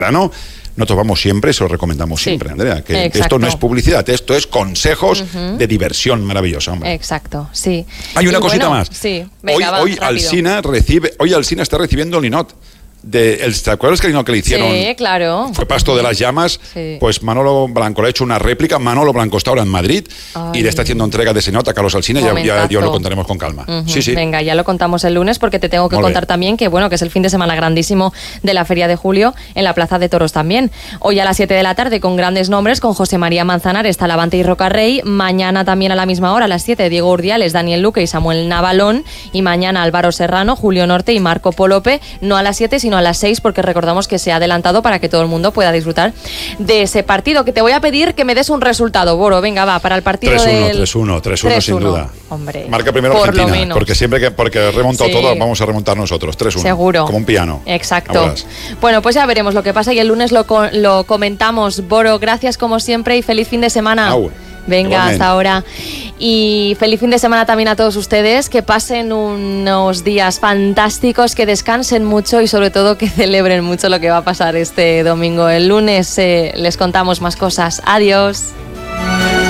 verano. Nosotros vamos siempre, se lo recomendamos siempre, Andrea, que esto no es publicidad, esto es consejos de diversión maravillosa, hombre. Exacto, sí. Hay una cosita más. Sí, venga, hoy Alsina está recibiendo el ninot. ¿Te acuerdas que el ninot que le hicieron? Sí, claro. Fue Pasto de las Llamas. Sí. Pues Manolo Blanco le ha hecho una réplica. Manolo Blanco está ahora en Madrid y le está haciendo entrega de ese ninot a Carlos Alsina. Ya lo contaremos con calma. Sí. Venga, ya lo contamos el lunes, porque te tengo que contar también que es el fin de semana grandísimo de la Feria de Julio en la Plaza de Toros también. Hoy a las 7 de la tarde con grandes nombres, con José María Manzanares, Talavante y Rocarrey. Mañana también a la misma hora, a las 7, Diego Urdiales, Daniel Luque y Samuel Navalón. Y mañana Álvaro Serrano, Julio Norte y Marco Polope. No a las 7, sino a las 6, porque recordamos que se ha adelantado para que todo el mundo pueda disfrutar de ese partido, que te voy a pedir que me des un resultado, Boro. Venga, va, para el partido 3-1 sin duda. Hombre, marca primero por Argentina, lo menos. porque he remontado todo, vamos a remontar nosotros. 3-1. Seguro. Como un piano. Exacto. Bueno, pues ya veremos lo que pasa y el lunes lo comentamos. Boro, gracias como siempre y feliz fin de semana. Venga, igualmente. Hasta ahora. Y feliz fin de semana también a todos ustedes, que pasen unos días fantásticos, que descansen mucho y sobre todo que celebren mucho lo que va a pasar este domingo. El lunes les contamos más cosas. Adiós.